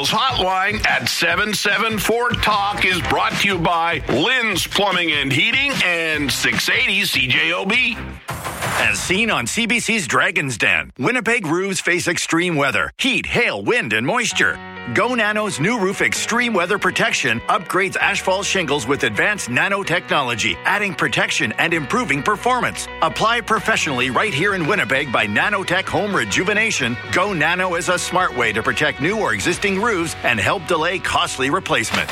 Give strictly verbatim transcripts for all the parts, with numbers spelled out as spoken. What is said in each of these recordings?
Hotline at seven seven four talk is brought to you by Lynn's Plumbing and Heating and six eighty C J O B. As seen on C B C's Dragon's Den, Winnipeg roofs face extreme weather, heat, hail, wind, and moisture. Go Nano's new roof extreme weather protection upgrades asphalt shingles with advanced nanotechnology, adding protection and improving performance. Apply professionally right here in Winnipeg by Nanotech Home Rejuvenation. Go Nano is a smart way to protect new or existing roofs and help delay costly replacement.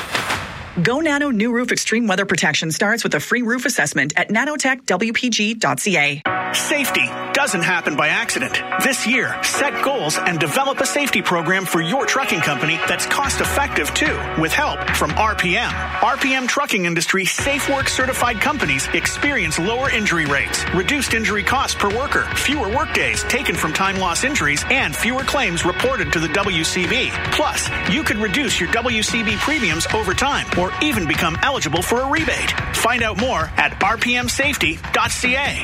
Go Nano new roof extreme weather protection starts with a free roof assessment at nanotech w p g dot c a. Safety doesn't happen by accident. This year, set goals and develop a safety program for your trucking company that's cost-effective, too, with help from R P M. R P M Trucking Industry Safe Work certified companies experience lower injury rates, reduced injury costs per worker, fewer workdays taken from time loss injuries, and fewer claims reported to the W C B. Plus, you could reduce your W C B premiums over time or even become eligible for a rebate. Find out more at r p m safety dot c a.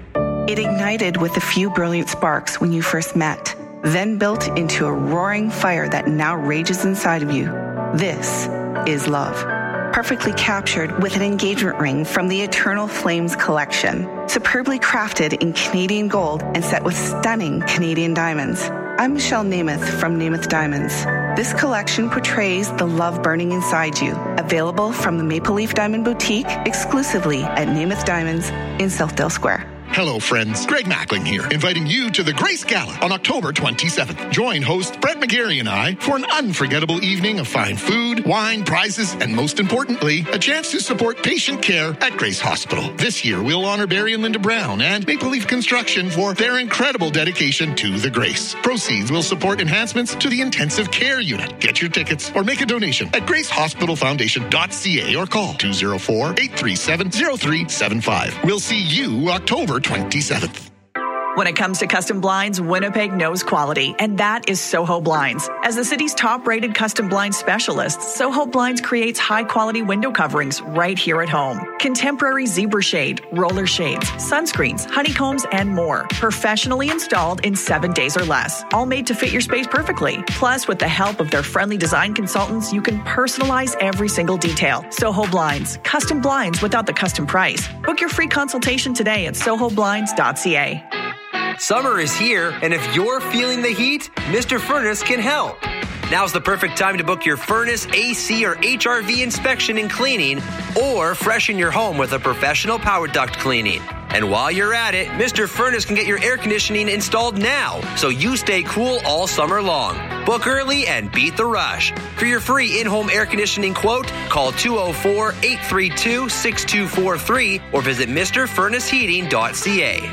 It ignited with a few brilliant sparks when you first met, then built into a roaring fire that now rages inside of you. This is love. Perfectly captured with an engagement ring from the Eternal Flames collection. Superbly crafted in Canadian gold and set with stunning Canadian diamonds. I'm Michelle Namath from Namath Diamonds. This collection portrays the love burning inside you. Available from the Maple Leaf Diamond Boutique exclusively at Namath Diamonds in Southdale Square. Hello, friends. Greg Mackling here, inviting you to the Grace Gala on October twenty-seventh. Join host Brett McGarry and I for an unforgettable evening of fine food, wine, prizes, and most importantly, a chance to support patient care at Grace Hospital. This year, we'll honor Barry and Linda Brown and Maple Leaf Construction for their incredible dedication to the Grace. Proceeds will support enhancements to the intensive care unit. Get your tickets or make a donation at grace hospital foundation dot c a or call two oh four, eight three seven, oh three seven five. We'll see you October twenty-seventh. When it comes to custom blinds, Winnipeg knows quality, and that is Soho Blinds. As the city's top-rated custom blind specialist, Soho Blinds creates high-quality window coverings right here at home. Contemporary zebra shade, roller shades, sunscreens, honeycombs, and more. Professionally installed in seven days or less. All made to fit your space perfectly. Plus, with the help of their friendly design consultants, you can personalize every single detail. Soho Blinds. Custom blinds without the custom price. Book your free consultation today at soho blinds dot c a. Summer is here, and if you're feeling the heat, Mister Furnace can help. Now's the perfect time to book your furnace, A C, or H R V inspection and cleaning, or freshen your home with a professional power duct cleaning. And while you're at it, Mister Furnace can get your air conditioning installed now, so you stay cool all summer long. Book early and beat the rush. For your free in-home air conditioning quote, call two oh four, eight three two, six two four three or visit Mr Furnace Heating dot c a.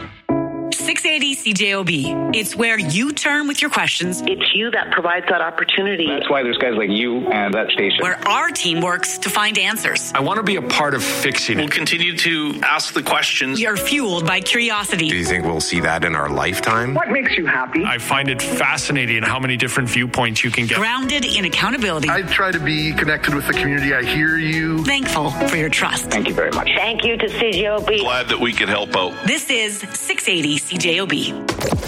six eighty C J O B. It's where you turn with your questions. It's you that provides that opportunity. That's why there's guys like you and that station. Where our team works to find answers. I want to be a part of fixing it. We'll continue to ask the questions. You're fueled by curiosity. Do you think we'll see that in our lifetime? What makes you happy? I find it fascinating how many different viewpoints you can get. Grounded in accountability. I try to be connected with the community. I hear you. Thankful for your trust. Thank you very much. Thank you to C J O B. Glad that we could help out. This is six eighty C J O B.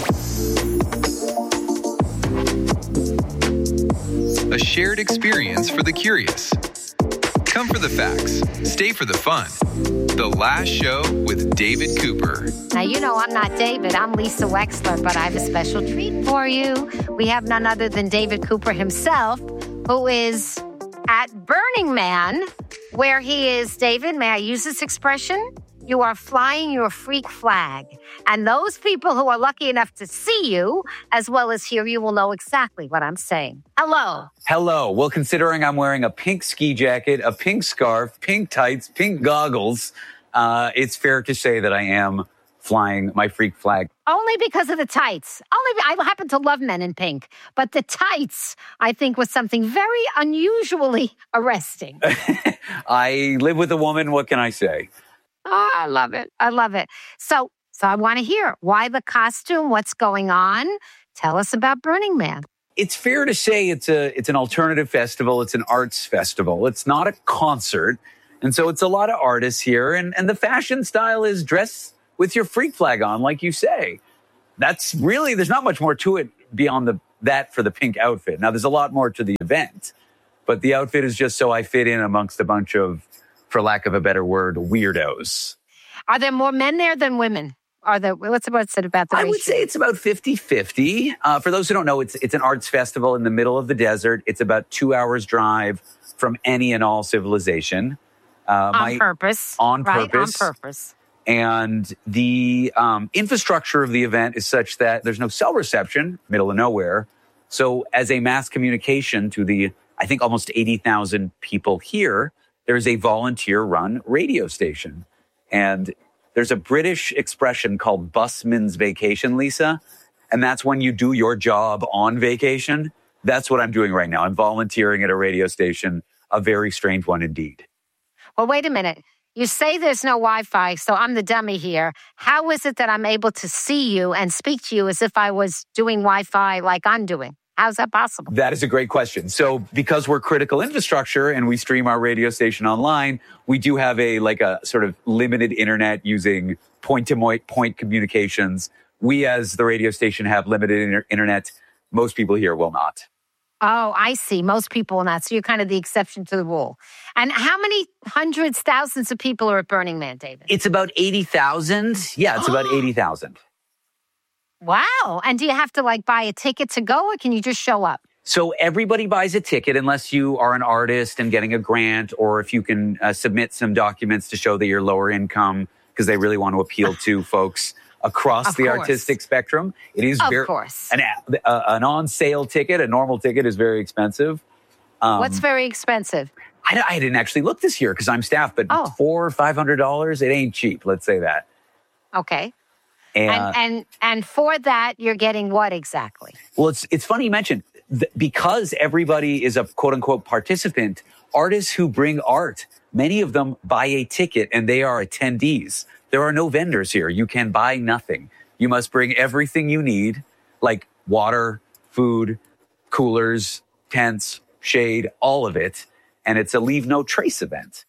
A shared experience for the curious. Come for the facts, stay for the fun. The Last Show with David Cooper. Now, you know I'm not David, I'm Lisa Wexler, but I have a special treat for you. We have none other than David Cooper himself, who is at Burning Man, where he is, David, may I use this expression? You are flying your freak flag. And those people who are lucky enough to see you, as well as hear you, will know exactly what I'm saying. Hello. Hello. Well, considering I'm wearing a pink ski jacket, a pink scarf, pink tights, pink goggles, uh, it's fair to say that I am flying my freak flag. Only because of the tights. Only I happen to love men in pink. But the tights, I think, was something very unusually arresting. I live with a woman. What can I say? Oh, I love it. I love it. So, so I want to hear why the costume, what's going on. Tell us about Burning Man. It's fair to say it's a it's an alternative festival. It's an arts festival. It's not a concert. And so it's a lot of artists here. And, and the fashion style is dress with your freak flag on, like you say. That's really, there's not much more to it beyond the that for the pink outfit. Now, there's a lot more to the event, but the outfit is just so I fit in amongst a bunch of, for lack of a better word, weirdos. Are there more men there than women? Are there, what's about it about the I ratio? would say it's about fifty-fifty. Uh, for those who don't know, it's it's an arts festival in the middle of the desert. It's about two hours drive from any and all civilization. Uh, on my, purpose. On right? purpose. On purpose. And the um, infrastructure of the event is such that there's no cell reception, middle of nowhere. So as a mass communication to the, I think, almost eighty thousand people here, there's a volunteer-run radio station. And there's a British expression called busman's vacation, Lisa. And that's when you do your job on vacation. That's what I'm doing right now. I'm volunteering at a radio station, a very strange one indeed. Well, wait a minute. You say there's no Wi-Fi, so I'm the dummy here. How is it that I'm able to see you and speak to you as if I was doing Wi-Fi like I'm doing? How's that possible? That is a great question. So because we're critical infrastructure and we stream our radio station online, we do have a like a sort of limited internet using point-to-point communications. We as the radio station have limited inter- internet. Most people here will not. Oh, I see. Most people will not. So you're kind of the exception to the rule. And how many hundreds, thousands of people are at Burning Man, David? It's about eighty thousand. Yeah, it's about eighty thousand. Wow. And do you have to like buy a ticket to go or can you just show up? So everybody buys a ticket unless you are an artist and getting a grant, or if you can uh, submit some documents to show that you're lower income, because they really want to appeal to folks across Of the course. artistic spectrum. It is Of very, course. An, uh, an on-sale ticket, a normal ticket is very expensive. Um, What's very expensive? I, I didn't actually look this year because I'm staff, but Oh. four or five hundred dollars, it ain't cheap. Let's say that. Okay. And, And, and and for that, you're getting what exactly? well, it's it's funny you mentioned th- because everybody is a quote unquote participant. Artists who bring art, many of them buy a ticket and they are attendees. There are no vendors here. You can buy nothing. You must bring everything you need, like water, food, coolers, tents, shade, all of it. And it's a leave no trace event.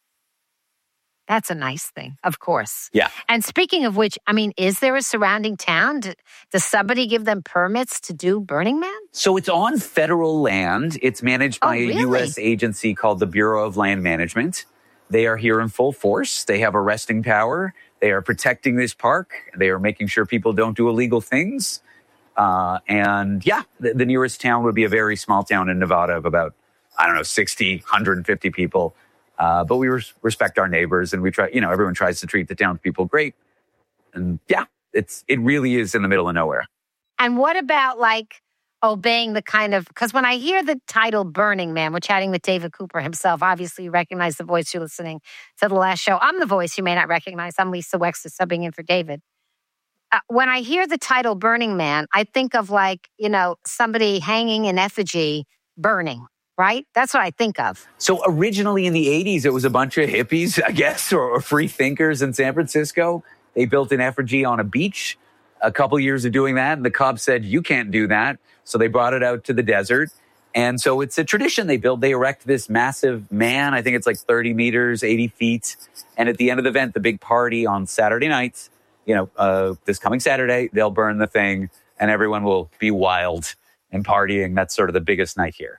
That's a nice thing, of course. Yeah. And speaking of which, I mean, is there a surrounding town? D- Does somebody give them permits to do Burning Man? So it's on federal land. It's managed by Oh, really? a U S agency called the Bureau of Land Management. They are here in full force. They have arresting power. They are protecting this park. They are making sure people don't do illegal things. Uh, and yeah, the, the nearest town would be a very small town in Nevada of about, I don't know, sixty, one hundred fifty people. Uh, but we res- respect our neighbors and we try, you know, everyone tries to treat the townspeople great. And yeah, it's, it really is in the middle of nowhere. And what about like obeying the kind of, because when I hear the title Burning Man, we're chatting with David Cooper himself. Obviously, you recognize the voice. You're listening to the last show. I'm the voice you may not recognize. I'm Lisa Wexler, subbing in for David. Uh, when I hear the title Burning Man, I think of like, you know, somebody hanging in effigy, burning, right? That's what I think of. So originally in the eighties, it was a bunch of hippies, I guess, or, or free thinkers in San Francisco. They built an effigy on a beach. A couple years of doing that, and the cops said, you can't do that. So they brought it out to the desert. And so it's a tradition they build. They erect this massive man. I think it's like thirty meters, eighty feet. And at the end of the event, the big party on Saturday nights, you know, uh, this coming Saturday, they'll burn the thing and everyone will be wild and partying. That's sort of the biggest night here.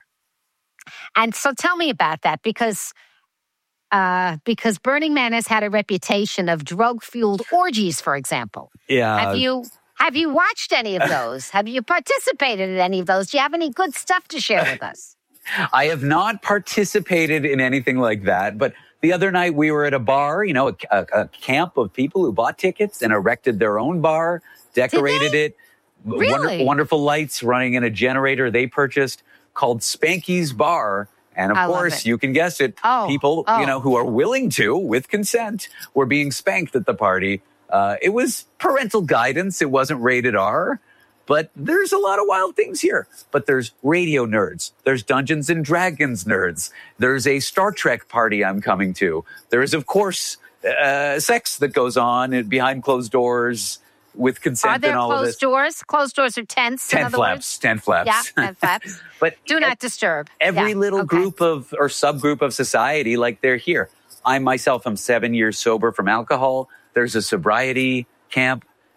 And so tell me about that, because uh, because Burning Man has had a reputation of drug-fueled orgies, for example. Yeah. Have you have you watched any of those? Have you participated in any of those? Do you have any good stuff to share with us? I have not participated in anything like that, but the other night we were at a bar, you know, a, a, a camp of people who bought tickets and erected their own bar, decorated it. Really? Wonder, wonderful lights running in a generator they purchased called Spanky's Bar. And of I love course, it. you can guess it. Oh, People, oh. you know, who are willing to, with consent, were being spanked at the party. Uh, it was parental guidance. It wasn't rated R. But there's a lot of wild things here. But there's radio nerds. There's Dungeons and Dragons nerds. There's a Star Trek party I'm coming to. There is, of course, uh, sex that goes on behind closed doors with consent Are there and all of closed this. doors? Closed doors are tents, in Tent other flaps, words? tent flaps. Yeah, tent flaps. But Do not disturb. every Yeah, little okay. group of or subgroup of society, like they're here. I myself am seven years sober from alcohol. There's a sobriety camp.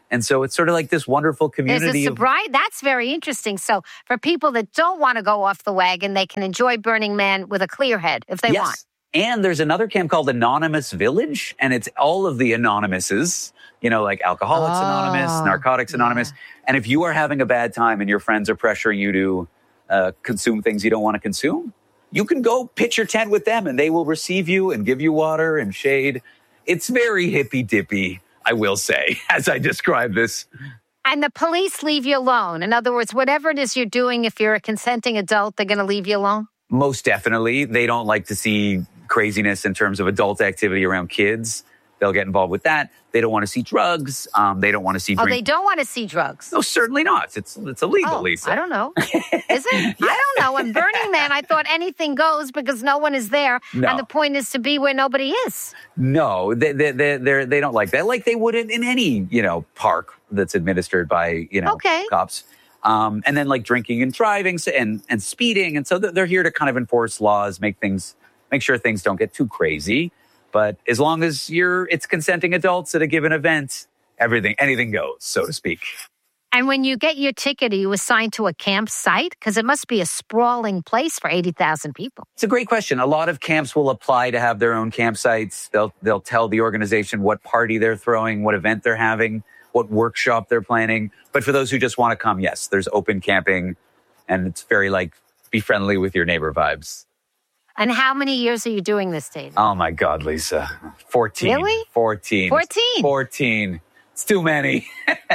And so it's sort of like this wonderful community. There's a of- sobriety. That's very interesting. So for people that don't want to go off the wagon, they can enjoy Burning Man with a clear head if they yes. want. And there's another camp called Anonymous Village, and it's all of the Anonymouses, you know, like Alcoholics Oh, Anonymous, Narcotics Anonymous. And if you are having a bad time and your friends are pressuring you to uh, consume things you don't want to consume, you can go pitch your tent with them and they will receive you and give you water and shade. It's very hippy-dippy, I will say, as I describe this. And the police leave you alone. In other words, whatever it is you're doing, if you're a consenting adult, they're going to leave you alone? Most definitely. They don't like to see craziness in terms of adult activity around kids. They'll get involved with that. They don't want to see drugs. Um, they don't want to see Oh, drink. they don't want to see drugs? No, certainly not. It's it's illegal, oh, Lisa. I don't know. Is it? I don't know. In Burning Man, I thought anything goes because no one is there. No. And the point is to be where nobody is. No, they they they they're, they don't like that. Like they would in, in any, you know, park that's administered by, you know, Okay. cops. Um, and then like drinking and driving and and speeding. And so they're here to kind of enforce laws, make things, make sure things don't get too crazy. But as long as you're, it's consenting adults at a given event, everything, anything goes, so to speak. And when you get your ticket, are you assigned to a campsite? Because it must be a sprawling place for eighty thousand people. It's a great question. A lot of camps will apply to have their own campsites. They'll they'll tell the organization what party they're throwing, what event they're having, what workshop they're planning. But for those who just want to come, yes, there's open camping, and it's very like be friendly with your neighbor vibes. And how many years are you doing this, David? Oh my God, Lisa, fourteen. Really? Fourteen. Fourteen. Fourteen. It's too many.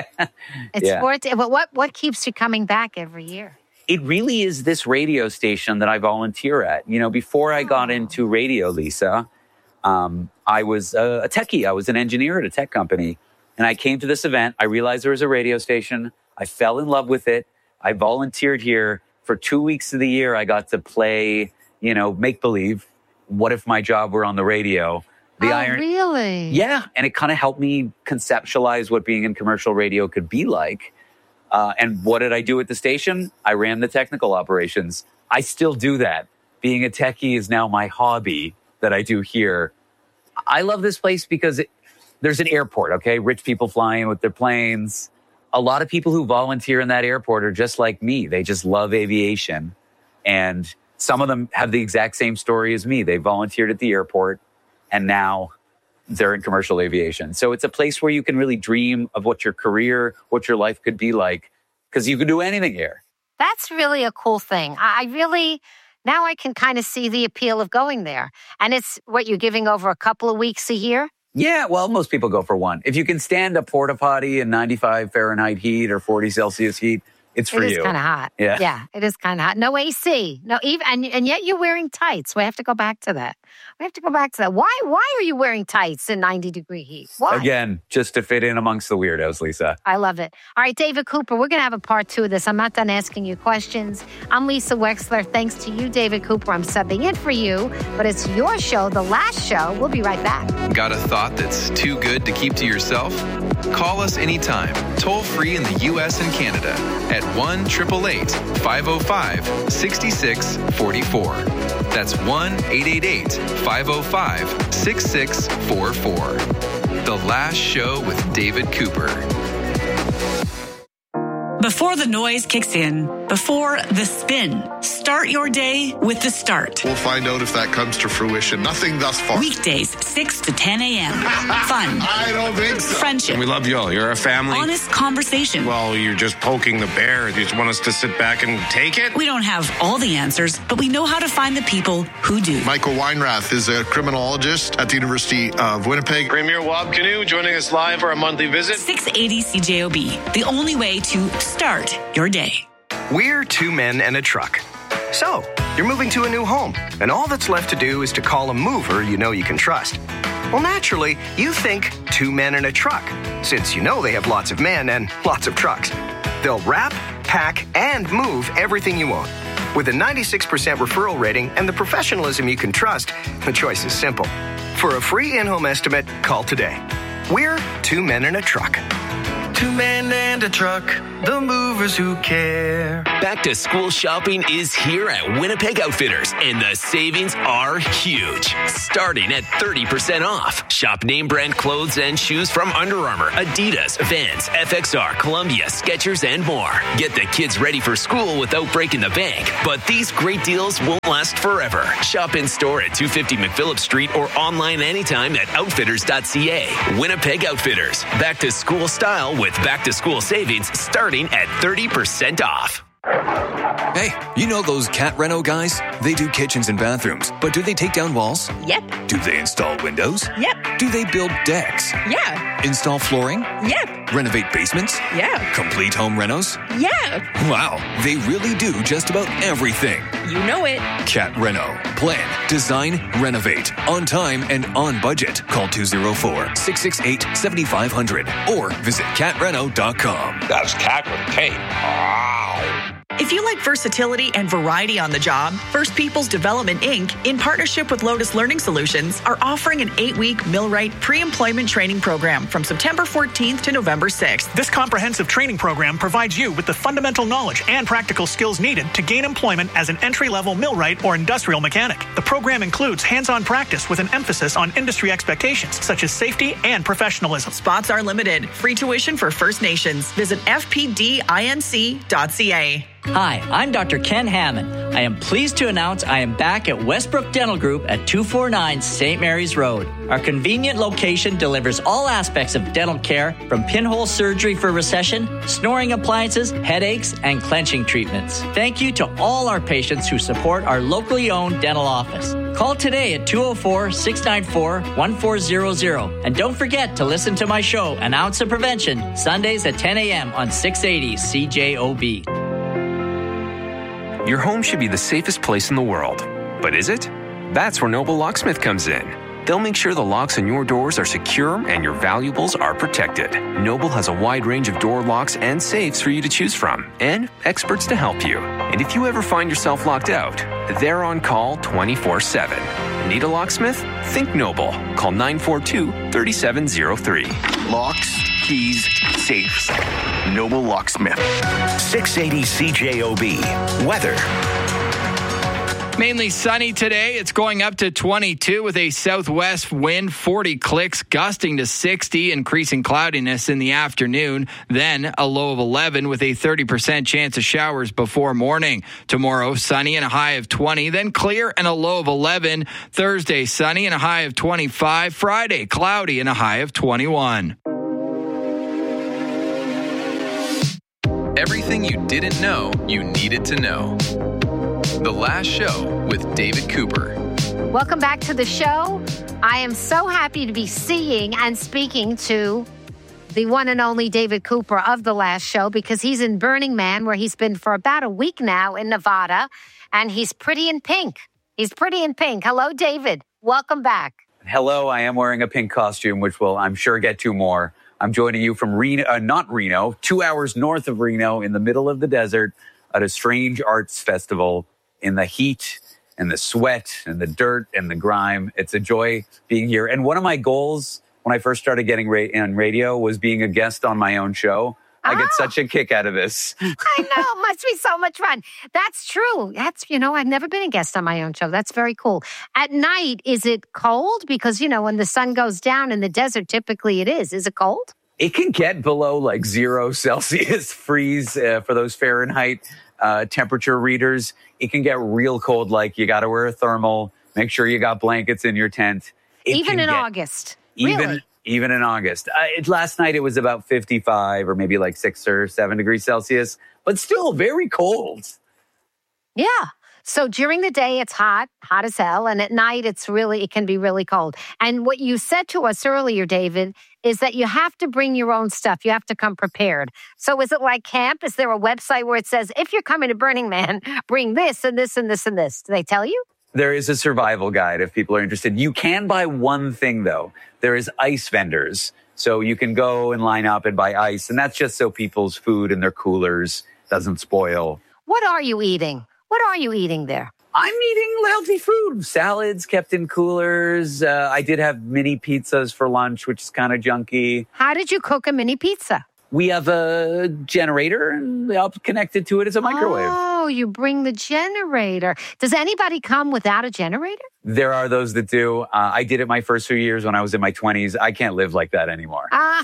It's Yeah. fourteen. But what what keeps you coming back every year? It really is this radio station that I volunteer at. You know, before I got into radio, Lisa, um, I was a, a techie. I was an engineer at a tech company. And I came to this event. I realized there was a radio station. I fell in love with it. I volunteered here. For two weeks of the year, I got to play, you know, make-believe. What if my job were on the radio? The oh, iron- really? Yeah, and it kind of helped me conceptualize what being in commercial radio could be like. Uh, and what did I do at the station? I ran the technical operations. I still do that. Being a techie is now my hobby that I do here. I love this place because it, there's an airport, okay? Rich people flying with their planes. A lot of people who volunteer in that airport are just like me. They just love aviation. And some of them have the exact same story as me. They volunteered at the airport, and now they're in commercial aviation. So it's a place where you can really dream of what your career, what your life could be like, because you can do anything here. That's really a cool thing. I I really, now I can kind of see the appeal of going there. And it's what you're giving over a couple of weeks a year? Yeah, well, most people go for one. If you can stand a porta potty in ninety-five Fahrenheit heat or forty Celsius heat, it's for It you. is kind of hot. Yeah. Yeah, it is kind of hot. No A C. No, even, and, and yet you're wearing tights. We have to go back to that. We have to go back to that. Why Why are you wearing tights in ninety degree heat? Why? Again, just to fit in amongst the weirdos, Lisa. I love it. All right, David Cooper, we're going to have a part two of this. I'm not done asking you questions. I'm Lisa Wexler. Thanks to you, David Cooper. I'm subbing in for you, but it's your show, the last show. We'll be right back. Got a thought that's too good to keep to yourself? Call us anytime, toll free in the U S and Canada at one eight eight eight, five oh five, six six four four. That's one eight eight eight, five oh five, six six four four. The Last Show with David Cooper. Before the noise kicks in, before the spin, start your day with The Start. We'll find out if that comes to fruition. Nothing thus far. Weekdays, six to ten a.m. Fun. I don't think so. Friendship. We love you all. You're a family. Honest conversation. Well, you're just poking the bear. You just want us to sit back and take it? We don't have all the answers, but we know how to find the people who do. Michael Weinrath is a criminologist at the University of Winnipeg. Premier Wab Canoe joining us live for a monthly visit. six eighty C J O B, the only way to start your day. We're two men and a truck. So, you're moving to a new home, and all that's left to do is to call a mover you know you can trust. Well, naturally, you think two men and a truck, since you know they have lots of men and lots of trucks. They'll wrap, pack, and move everything you own. With a ninety-six percent referral rating and the professionalism you can trust, the choice is simple. For a free in-home estimate, call today. We're two men and a truck. Two men and a truck, the movers who care. Back to school shopping is here at Winnipeg Outfitters, and the savings are huge. Starting at thirty percent off. Shop name brand clothes and shoes from Under Armour, Adidas, Vans, F X R, Columbia, Skechers, and more. Get the kids ready for school without breaking the bank. But these great deals won't last forever. Shop in store at two fifty McPhillips Street or online anytime at outfitters dot c a. Winnipeg Outfitters. Back to school style with back to school savings starting at thirty percent off. Hey, you know those Cat Reno guys? They do kitchens and bathrooms, but do they take down walls? Yep. Do they install windows? Yep. Do they build decks? Yeah. Install flooring? Yep. Renovate basements? Yeah. Complete home renos? Yeah. Wow, they really do just about everything. You know it. Cat Reno. Plan, design, renovate. On time and on budget. Call two oh four, six six eight, seven five zero zero or visit cat reno dot com. That's cat with a K. Wow. If you like versatility and variety on the job, First Peoples Development, Incorporated, in partnership with Lotus Learning Solutions, are offering an eight-week Millwright pre-employment training program from September fourteenth to November sixth. This comprehensive training program provides you with the fundamental knowledge and practical skills needed to gain employment as an entry-level millwright or industrial mechanic. The program includes hands-on practice with an emphasis on industry expectations, such as safety and professionalism. Spots are limited. Free tuition for First Nations. Visit f p d inc dot c a. Hi, I'm Doctor Ken Hammond. I am pleased to announce I am back at Westbrook Dental Group at two forty-nine Saint Mary's Road. Our convenient location delivers all aspects of dental care, from pinhole surgery for recession, snoring appliances, headaches, and clenching treatments. Thank you to all our patients who support our locally owned dental office. Call today at two oh four, six nine four, one four zero zero. And don't forget to listen to my show, An Ounce of Prevention, Sundays at ten a.m. on six eighty C J O B. Your home should be the safest place in the world. But is it? That's where Noble Locksmith comes in. They'll make sure the locks on your doors are secure and your valuables are protected. Noble has a wide range of door locks and safes for you to choose from, and experts to help you. And if you ever find yourself locked out, they're on call twenty-four seven. Need a locksmith? Think Noble. Call nine four two, three seven zero three. Locks, keys, safes. Noble Locksmith. six eighty C J O B. Weather. Mainly sunny today. It's going up to twenty-two with a southwest wind, forty clicks, gusting to sixty, increasing cloudiness in the afternoon. Then a low of eleven with a thirty percent chance of showers before morning. Tomorrow, sunny and a high of twenty, then clear and a low of eleven. Thursday, sunny and a high of twenty-five. Friday, cloudy and a high of twenty-one. Everything you didn't know you needed to know. The Last Show with David Cooper. Welcome back to the show. I am so happy to be seeing and speaking to the one and only David Cooper of The Last Show, because he's in Burning Man, where he's been for about a week now in Nevada, and he's pretty in pink. He's pretty in pink. Hello, David. Welcome back. Hello, I am wearing a pink costume, which we'll, I'm sure, get to more. I'm joining you from Reno, uh, not Reno, two hours north of Reno, in the middle of the desert, at a strange arts festival, in the heat and the sweat and the dirt and the grime. It's a joy being here. And one of my goals when I first started getting ra- on radio was being a guest on my own show. I get such a kick out of this. I know. It must be so much fun. That's true. That's, you know, I've never been a guest on my own show. That's very cool. At night, is it cold? Because, you know, when the sun goes down in the desert, typically it is. Is it cold? It can get below like zero Celsius freeze uh, for those Fahrenheit uh, temperature readers. It can get real cold. Like, you got to wear a thermal. Make sure you got blankets in your tent. It even in get, August. Even, really? Even in August. Uh, it, last night it was about fifty-five or maybe like six or seven degrees Celsius, but still very cold. Yeah. So during the day, it's hot, hot as hell. And at night, it's really, it can be really cold. And what you said to us earlier, David, is that you have to bring your own stuff. You have to come prepared. So is it like camp? Is there a website where it says, if you're coming to Burning Man, bring this and this and this and this? Do they tell you? There is a survival guide if people are interested. You can buy one thing, though. There is ice vendors. So you can go and line up and buy ice. And that's just so people's food in their coolers doesn't spoil. What are you eating? What are you eating there? I'm eating healthy food. Salads kept in coolers. Uh, I did have mini pizzas for lunch, which is kind of junky. How did you cook a mini pizza? We have a generator, and I'll connect it to it as a microwave. Oh, you bring the generator. Does anybody come without a generator? There are those that do. Uh, I did it my first few years when I was in my twenties. I can't live like that anymore. Ah,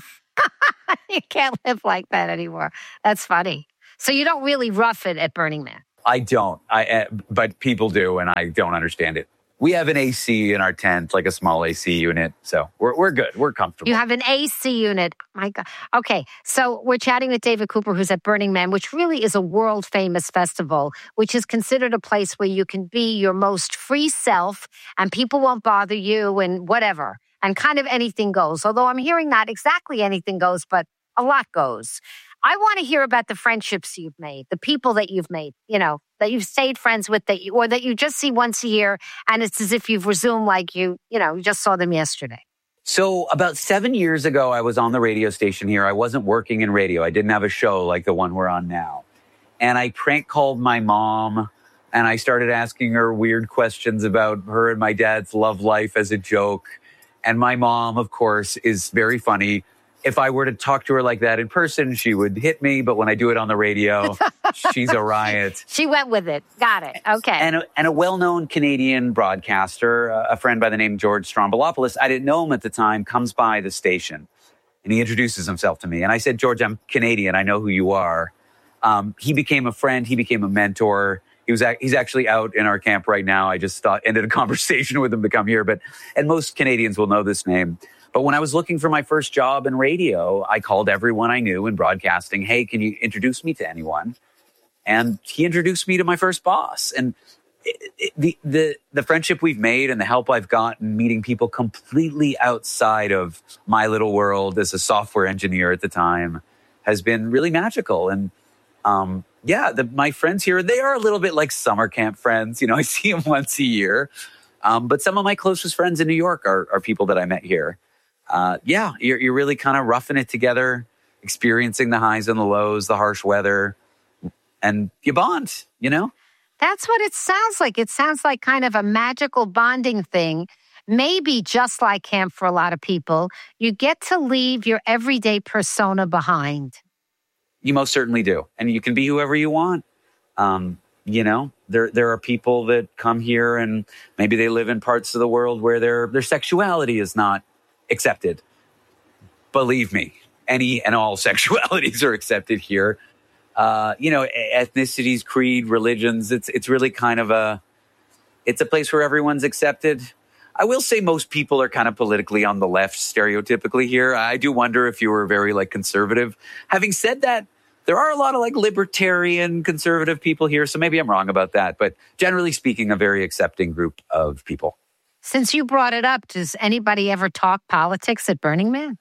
you can't live like that anymore. That's funny. So you don't really rough it at Burning Man? I don't, I, uh, but people do, and I don't understand it. We have an A C in our tent, like a small A C unit. So we're we're good. We're comfortable. You have an A C unit. My God. Okay. So we're chatting with David Cooper, who's at Burning Man, which really is a world famous festival, which is considered a place where you can be your most free self and people won't bother you and whatever. And kind of anything goes. Although I'm hearing not exactly anything goes, but a lot goes. I want to hear about the friendships you've made, the people that you've made, you know, that you've stayed friends with, that you, or that you just see once a year, and it's as if you've resumed like you, you know, you just saw them yesterday. So about seven years ago, I was on the radio station here. I wasn't working in radio. I didn't have a show like the one we're on now. And I prank called my mom, and I started asking her weird questions about her and my dad's love life as a joke. And my mom, of course, is very funny. If I were to talk to her like that in person, she would hit me. But when I do it on the radio, she's a riot. She went with it. Got it. Okay. And a, and a well-known Canadian broadcaster, uh, a friend by the name George Strombolopoulos, I didn't know him at the time, comes by the station. And he introduces himself to me. And I said, George, I'm Canadian. I know who you are. Um, he became a friend. He became a mentor. He was he's actually out in our camp right now. I just thought, ended a conversation with him to come here. But and most Canadians will know this name. But when I was looking for my first job in radio, I called everyone I knew in broadcasting. Hey, can you introduce me to anyone? And he introduced me to my first boss. And it, it, the, the, the friendship we've made and the help I've gotten meeting people completely outside of my little world as a software engineer at the time has been really magical. And um, yeah, the, my friends here, they are a little bit like summer camp friends. You know, I see them once a year. Um, but some of my closest friends in New York are, are people that I met here. Uh, yeah, you're, you're really kind of roughing it together, experiencing the highs and the lows, the harsh weather, and you bond, you know? That's what it sounds like. It sounds like kind of a magical bonding thing, maybe just like camp for a lot of people. You get to leave your everyday persona behind. You most certainly do. And you can be whoever you want. Um, you know, there there are people that come here and maybe they live in parts of the world where their their sexuality is not accepted. Believe me, any and all sexualities are accepted here. Uh, you know, ethnicities, creed, religions, it's it's really kind of a, it's a place where everyone's accepted. I will say most people are kind of politically on the left stereotypically here. I do wonder if you were very like conservative. Having said that, there are a lot of like libertarian conservative people here. So maybe I'm wrong about that. But generally speaking, a very accepting group of people. Since you brought it up, does anybody ever talk politics at Burning Man?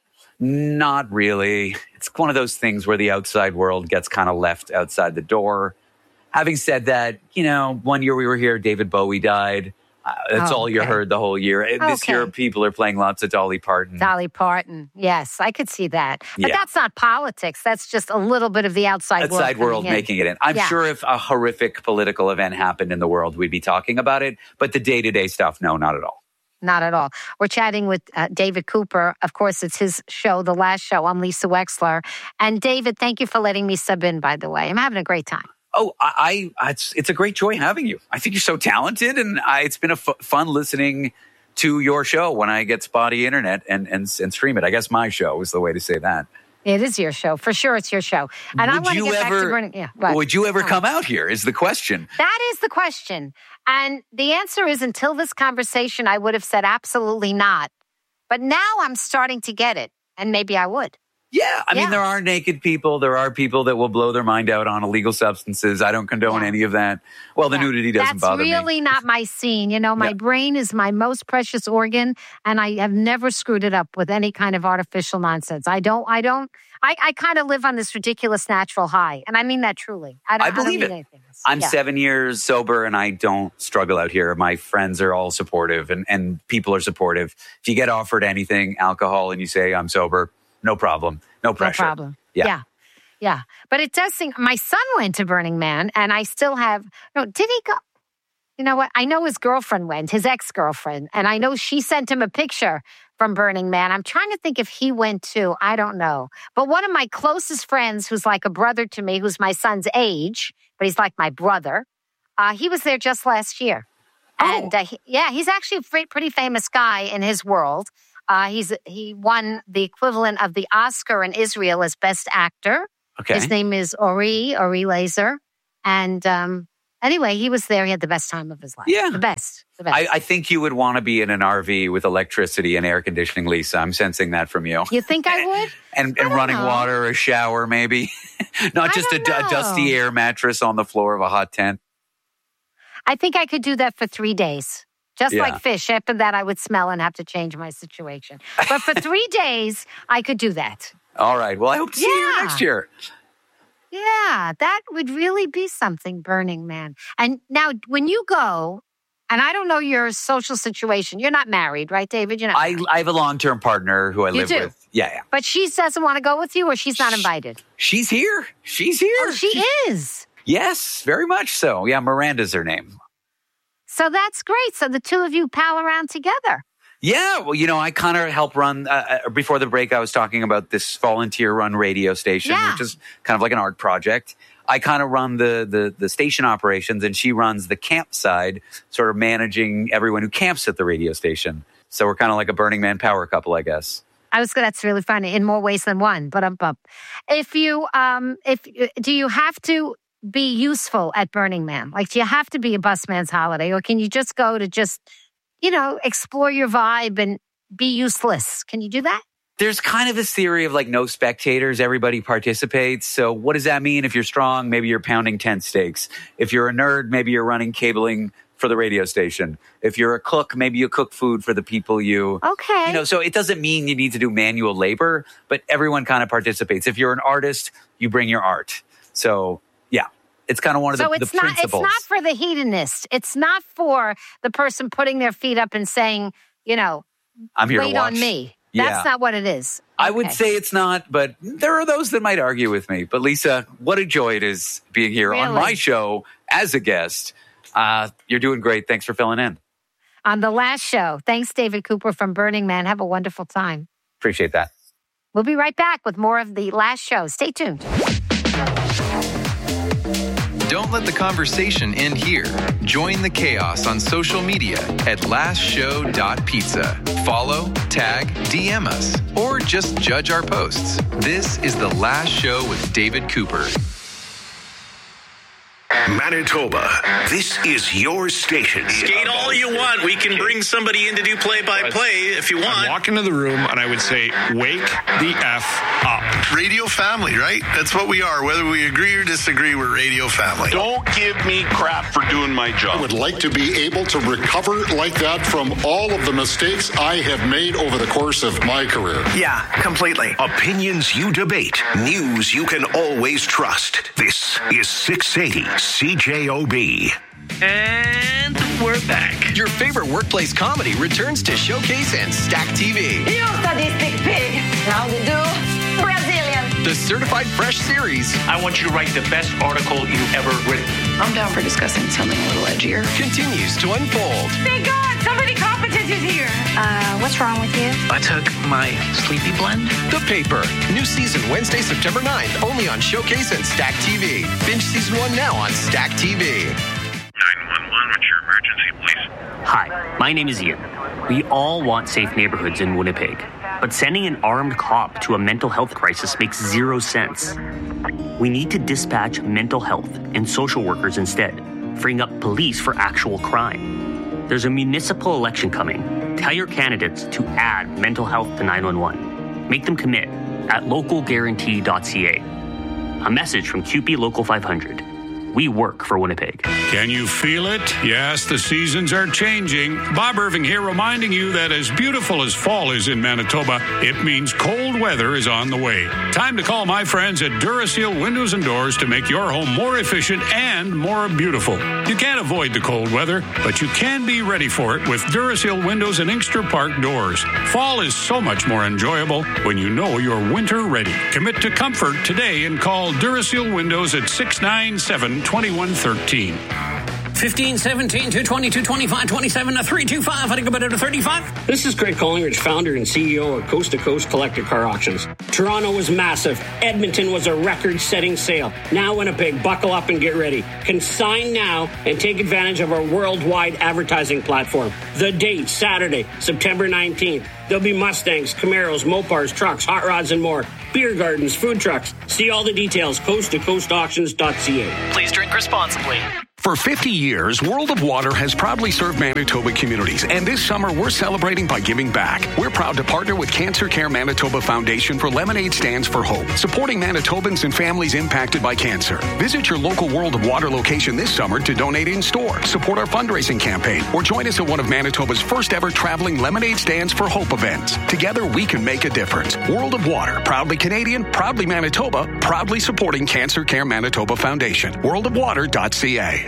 Not really. It's one of those things where the outside world gets kind of left outside the door. Having said that, you know, one year we were here, David Bowie died. Uh, that's Oh, all you okay. heard the whole year. This Okay. year, people are playing lots of Dolly Parton. Dolly Parton. Yes, I could see that. But Yeah. that's not politics. That's just a little bit of the outside, Outside world. world coming in. making it in. I'm Yeah. sure if a horrific political event happened in the world, we'd be talking about it. But the day-to-day stuff, no, not at all. Not at all. We're chatting with uh, David Cooper. Of course, it's his show, The Last Show. I'm Lisa Wexler. And David, thank you for letting me sub in, by the way. I'm having a great time. Oh, I, I it's, it's a great joy having you. I think you're so talented, and I, it's been a f- fun listening to your show when I get spotty internet and, and and stream it. I guess my show is the way to say that. It is your show. For sure, it's your show. And I Would want to you get back to ever- Burning. Yeah, what? Would you ever Oh. come out here is the question. That is the question. And the answer is until this conversation, I would have said absolutely not. But now I'm starting to get it. And maybe I would. Yeah, I Yeah. mean, there are naked people. There are people that will blow their mind out on illegal substances. I don't condone any of that. Well, the nudity doesn't That's bother really me. not my scene. You know, my Yeah. brain is my most precious organ, and I have never screwed it up with any kind of artificial nonsense. I don't, I don't, I, I kind of live on this ridiculous natural high. And I mean that truly. I, don't, I believe don't it. mean anything else. I'm Yeah. seven years sober and I don't struggle out here. My friends are all supportive and, and people are supportive. If you get offered anything, alcohol, and you say, I'm sober, no problem. No pressure. No problem. Yeah. yeah. Yeah. But it does seem, my son went to Burning Man and I still have, no, did he go? You know what? I know his girlfriend went, his ex-girlfriend, and I know she sent him a picture from Burning Man. I'm trying to think if he went too. I don't know. But one of my closest friends, who's like a brother to me, who's my son's age, but he's like my brother, uh, he was there just last year. Oh. And uh, he, yeah, he's actually a pretty famous guy in his world. Uh, he's he won the equivalent of the Oscar in Israel as Best Actor. Okay. His name is Ori, Ori Laser. And um, anyway, he was there. He had the best time of his life. Yeah. The best. The best. I, I think you would want to be in an R V with electricity and air conditioning, Lisa. I'm sensing that from you. You think I would? And, and running know. water, a shower, maybe. Not just a, a dusty air mattress on the floor of a hot tent. I think I could do that for three days. Just Yeah. like fish. After that, I would smell and have to change my situation. But for three days, I could do that. All right. Well, I hope to see you Yeah. next year. Yeah, that would really be something, Burning Man. And now, when you go, and I don't know your social situation, you're not married, right, David? You're not I, I have a long-term partner who I You live do? with. Yeah, yeah. But she doesn't want to go with you, or she's not invited? She's here. She's here. Oh, she is. Yes, very much so. Yeah, Miranda's her name. So that's great. So the two of you pal around together. Yeah, well, you know, I kind of help run, uh, uh, before the break, I was talking about this volunteer-run radio station, Yeah. which is kind of like an art project. I kind of run the, the the station operations, and she runs the camp side, sort of managing everyone who camps at the radio station. So we're kind of like a Burning Man power couple, I guess. I was that's really funny in more ways than one. But um, bump. If you um, if do you have to be useful at Burning Man? Like, do you have to be a busman's holiday, or can you just go to just, you know, explore your vibe and be useless? Can you do that? There's kind of this theory of like no spectators, everybody participates. So what does that mean? If you're strong, maybe you're pounding tent stakes. If you're a nerd, maybe you're running cabling for the radio station. If you're a cook, maybe you cook food for the people you... Okay. You know, so it doesn't mean you need to do manual labor, but everyone kind of participates. If you're an artist, you bring your art. So, yeah, it's kind of one of so the, it's the not, principles. It's not for the hedonist. It's not for the person putting their feet up and saying, you know, I'm here to wait watch. on me. Yeah. That's not what it is. I would Okay. say it's not, but there are those that might argue with me. But Lisa, what a joy it is being here on Really? my show as a guest. Uh, you're doing great. Thanks for filling in. On the last show. Thanks, David Cooper from Burning Man. Have a wonderful time. Appreciate that. We'll be right back with more of the last show. Stay tuned. Don't let the conversation end here. Join the chaos on social media at last show dot pizza. Follow, tag, D M us, or just judge our posts. This is The Last Show with David Cooper. Manitoba, this is your station. Skate all you want. We can bring somebody in to do play-by-play if you want. I'd walk into the room and I would say, wake the F up. Radio family, right? That's what we are. Whether we agree or disagree, we're radio family. Don't give me crap for doing my I job. would like to be able to recover like that from all of the mistakes I have made over the course of my career. Yeah, completely. Opinions you debate, news you can always trust. This is six eighty C J O B. And we're back. Your favorite workplace comedy returns to Showcase and Stack T V. You sadistic pig. How to do? Brazilian. The Certified Fresh series. I want you to write the best article you've ever written. I'm down for discussing something a little edgier. Continues to unfold. Thank God, somebody competent is here. Uh, what's wrong with you? I took my sleepy blend. The Paper. New season Wednesday, September ninth. Only on Showcase and Stack T V. Binge season one now on Stack T V. nine one one, what's your emergency, please? Hi, my name is Ian. We all want safe neighborhoods in Winnipeg, but sending an armed cop to a mental health crisis makes zero sense. We need to dispatch mental health and social workers instead, freeing up police for actual crime. There's a municipal election coming. Tell your candidates to add mental health to nine one one. Make them commit at local guarantee dot c a. A message from C U P E Local five hundred. We work for Winnipeg. Can you feel it? Yes, the seasons are changing. Bob Irving here reminding you that as beautiful as fall is in Manitoba, it means cold weather is on the way. Time to call my friends at Duraseal Windows and Doors to make your home more efficient and more beautiful. You can't avoid the cold weather, but you can be ready for it with Duraseal Windows and Inkster Park doors. Fall is so much more enjoyable when you know you're winter ready. Commit to comfort today and call Duraseal Windows at six nine seven, two one one three. fifteen, seventeen, two twenty, two twenty-five, twenty-seven, three twenty-five. I think about it to thirty-five. This is Craig Collingridge, founder and C E O of Coast to Coast Collector Car Auctions. Toronto was massive. Edmonton was a record-setting sale. Now Winnipeg, buckle up and get ready. Consign now and take advantage of our worldwide advertising platform. The date, Saturday, September nineteenth. There'll be Mustangs, Camaros, Mopars, trucks, hot rods, and more. Beer gardens, food trucks. See all the details, coast to coast auctions dot c a. Please drink responsibly. For fifty years, World of Water has proudly served Manitoba communities, and this summer we're celebrating by giving back. We're proud to partner with Cancer Care Manitoba Foundation for Lemonade Stands for Hope, supporting Manitobans and families impacted by cancer. Visit your local World of Water location this summer to donate in store, support our fundraising campaign, or join us at one of Manitoba's first ever traveling Lemonade Stands for Hope events. Together we can make a difference. World of Water, proudly Canadian, proudly Manitoba, proudly supporting Cancer Care Manitoba Foundation. world of water dot c a.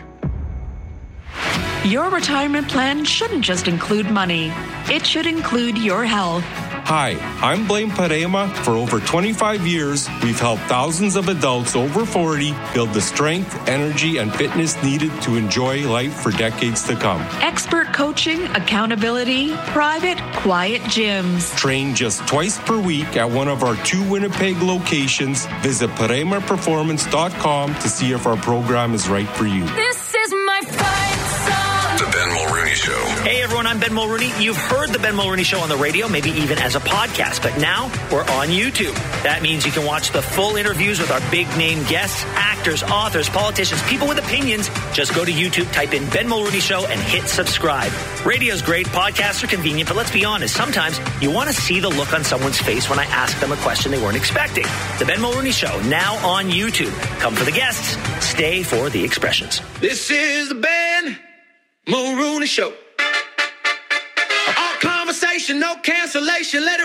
Your retirement plan shouldn't just include money. It should include your health. Hi, I'm Blaine Parema. For over twenty-five years, we've helped thousands of adults over forty build the strength, energy, and fitness needed to enjoy life for decades to come. Expert coaching, accountability, private, quiet gyms. Train just twice per week at one of our two Winnipeg locations. Visit parema performance dot com to see if our program is right for you. This is my fight song. The Ben Mulrooney Show. Hey everyone, I'm Ben Mulrooney. You've heard the Ben Mulrooney Show on the radio, maybe even as a podcast, but now we're on YouTube. That means you can watch the full interviews with our big name guests, actors, authors, politicians, people with opinions. Just go to YouTube, type in Ben Mulrooney Show, and hit subscribe. Radio's great, podcasts are convenient, but let's be honest, sometimes you want to see the look on someone's face when I ask them a question they weren't expecting. The Ben Mulrooney Show, now on YouTube. Come for the guests, stay for the expressions. This is the Ben Mulrooney Show. All conversation, no cancellation, let it